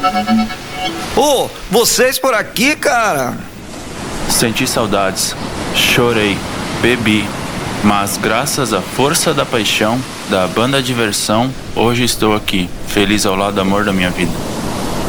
Ô, vocês por aqui, cara? Senti saudades, chorei, bebi, mas graças à força da paixão, da banda Diversão, hoje estou aqui, feliz ao lado do amor da minha vida.